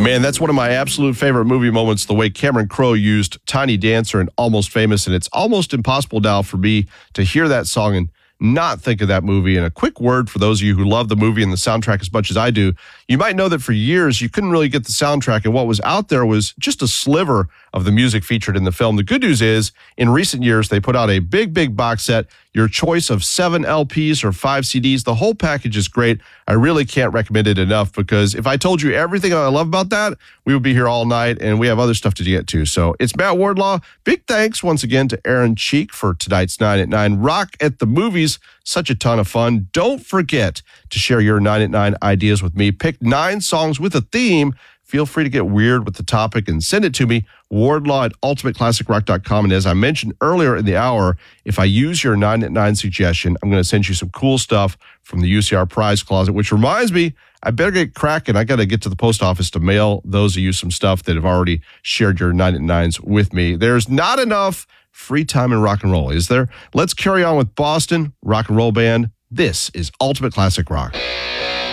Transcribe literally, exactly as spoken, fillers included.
Man, that's one of my absolute favorite movie moments, the way Cameron Crowe used Tiny Dancer in Almost Famous, and it's almost impossible now for me to hear that song and not think of that movie. And a quick word for those of you who love the movie and the soundtrack as much as I do, you might know that for years you couldn't really get the soundtrack, and what was out there was just a sliver of the music featured in the film. The good news is, in recent years, they put out a big, big box set, your choice of seven L Ps or five C Ds. The whole package is great. I really can't recommend it enough, because if I told you everything I love about that, we would be here all night, and we have other stuff to get to. So it's Matt Wardlaw. Big thanks once again to Aaron Cheek for tonight's nine at nine. Rock at the Movies, such a ton of fun. Don't forget to share your nine at nine ideas with me. Pick nine songs with a theme. Feel free to get weird with the topic and send it to me, wardlaw at ultimate classic rock dot com. And as I mentioned earlier in the hour, if I use your nine at nine suggestion, I'm going to send you some cool stuff from the U C R prize closet, which reminds me, I better get cracking. I got to get to the post office to mail those of you some stuff that have already shared your nine at nines with me. There's not enough free time in rock and roll, is there? Let's carry on with Boston Rock and Roll Band. This is Ultimate Classic Rock.